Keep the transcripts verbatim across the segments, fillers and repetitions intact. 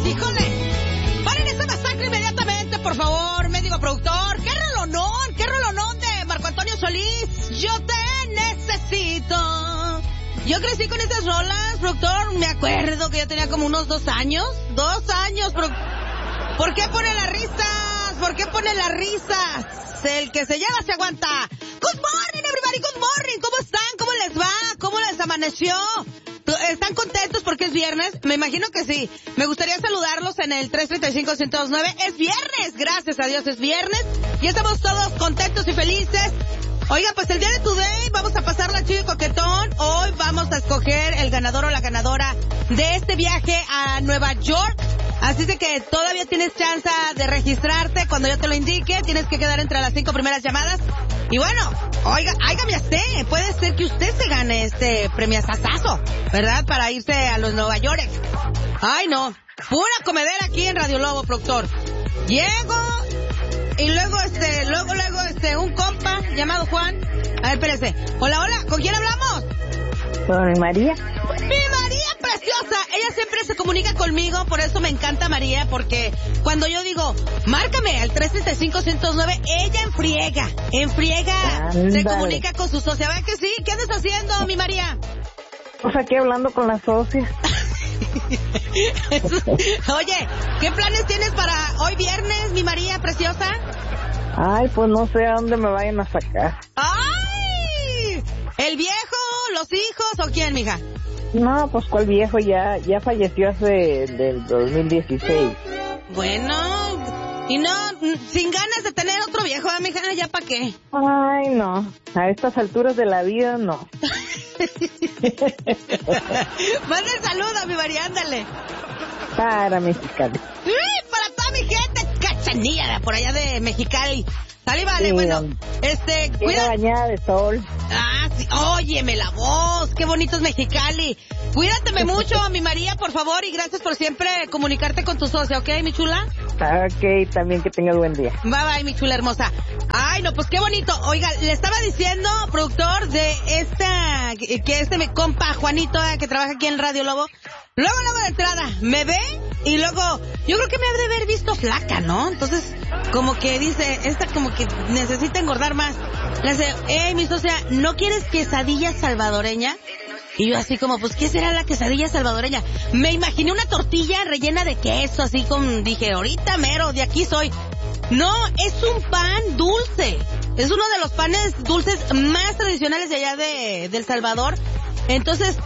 Híjole. Paren esa masacre inmediatamente, por favor, médico productor. ¡Qué rolonón! ¡Qué rolonón de Marco Antonio Solís! Yo te necesito. Yo crecí con esas rolas, productor. Me acuerdo que yo tenía como unos dos años. Dos años, pro... ¿Por qué pone las risas? ¿Por qué pone las risas? El que se lleva se aguanta. Good morning, everybody, good morning. ¿Cómo están? ¿Cómo les va? ¿Cómo les amaneció? ¿Están contentos porque es viernes? Me imagino que sí. Me gustaría saludarlos en el tres tres cinco, uno cero dos nueve. Es viernes, gracias a Dios es viernes. Y estamos todos contentos y felices. Oiga, pues el día de Today vamos a pasarla chido y coquetón. Hoy vamos a escoger el ganador o la ganadora de este viaje a Nueva York. Así de que todavía tienes chance de registrarte. Cuando yo te lo indique, tienes que quedar entre las cinco primeras llamadas. Y bueno, oiga, áigame a usted. Puede ser que usted se gane este premiazazazo, ¿verdad? Para irse a los Nueva York. Ay, no. Pura comedera aquí en Radio Lobo, productor. Llego y luego, este, luego, luego, este, un compa llamado Juan. A ver, espérese. Hola, hola, ¿con quién hablamos? Con María. ¡Mi María preciosa! Ella siempre se comunica conmigo, por eso me encanta María, porque cuando yo digo, márcame al tres tres cinco, uno cero nueve, ella en friega, en friega, Ándale. se comunica con su socia. ¿Verdad que sí? ¿Qué andas haciendo, mi María? Pues aquí hablando con las socias. Oye, ¿qué planes tienes para hoy viernes, mi María preciosa? Ay, pues no sé a dónde me vayan a sacar. ¡Ay! ¿El viejo, los hijos o quién, mija? No, pues cuál viejo, ya ya falleció hace del dos mil dieciséis. Bueno, y no, sin ganas de tener otro viejo, ¿eh, mija? ¿Ya para qué? Ay, no, a estas alturas de la vida, no. Manda el saludo, mi María, ándale. Para Mexicali. ¡Sí! Para toda mi gente, cachanilla de por allá de Mexicali. Sale, vale, Sí, bueno, hombre. este, Una cuida... bañada de sol. Ah, sí, óyeme la voz, qué bonito es Mexicali. Cuídateme mucho, mi María, por favor, y gracias por siempre comunicarte con tu socia, ¿ok, mi chula? Ok, también que tengas buen día. Bye, bye, mi chula hermosa. Ay, no, pues qué bonito. Oiga, le estaba diciendo, productor, de esta, que este me compa Juanito, eh, que trabaja aquí en Radio Lobo, luego, luego de entrada, me ve y luego, yo creo que me ha de haber visto flaca, ¿no? Entonces, como que dice, esta como que necesita engordar más. Le dice, eh, mi socia, ¿no quieres quesadilla salvadoreña? Y yo así como, pues, ¿qué será la quesadilla salvadoreña? Me imaginé una tortilla rellena de queso, así con, dije, ahorita mero, de aquí soy. No, es un pan dulce. Es uno de los panes dulces más tradicionales de allá de, de El Salvador. Entonces,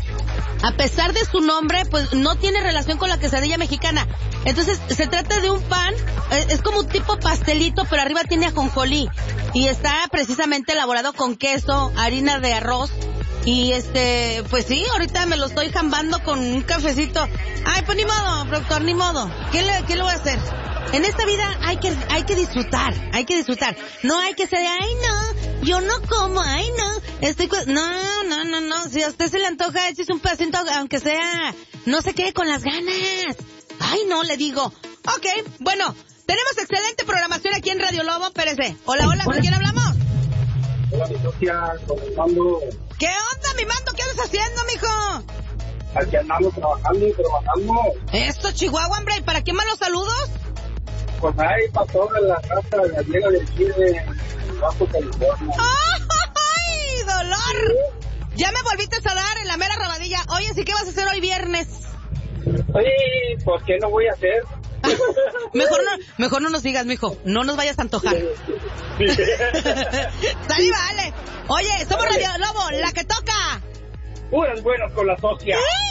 a pesar de su nombre, pues no tiene relación con la quesadilla mexicana. Entonces, se trata de un pan, es como un tipo pastelito, pero arriba tiene ajonjolí. Y está precisamente elaborado con queso, harina de arroz. Y este, pues sí, ahorita me lo estoy jambando con un cafecito. Ay, pues ni modo, productor, ni modo. ¿Qué le, qué le voy a hacer? En esta vida hay que, hay que disfrutar, hay que disfrutar. No hay que ser, ay no, yo no como, ay no, estoy, cu- no, no, no, no, si a usted se le antoja, échese un pedacito, aunque sea, no se quede con las ganas. Ay no, le digo. Ok, bueno, tenemos excelente programación aquí en Radio Lobo, espérese. Hola, hola, ¿con quién hablamos? Hola, mi socia, con el mando. ¿Qué onda, mi mando? ¿Qué andas haciendo, mijo? Aquí andamos trabajando y trabajando. Esto, Chihuahua, hombre, ¿y para quién más los saludos? Pues ahí para toda la raza gallega del Chile, Bajo California. ¡Ay, dolor! Ya me volviste a dar en la mera rabadilla. Oye, ¿sí qué vas a hacer hoy viernes? Oye, ¿por qué no voy a hacer? Mejor no, mejor no nos digas, mijo. No nos vayas a antojar. Sal y vale. Oye, somos Radio Lobo, la que toca. Puras buenas con la socia. ¡Sí!